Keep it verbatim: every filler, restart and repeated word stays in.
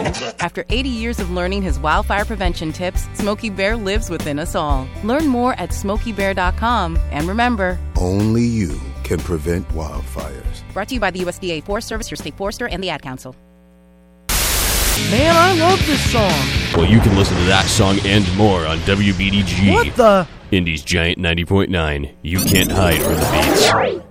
After eighty years of learning his wildfire prevention tips, Smokey Bear lives within us all. Learn more at smokey bear dot com. And remember, only you can prevent wildfires. Brought to you by the U S D A Forest Service, your state forester, and the Ad Council. Man, I love this song. Well, you can listen to that song and more on W B D G. What the? Indy's Giant ninety point nine. You can't hide from the beats.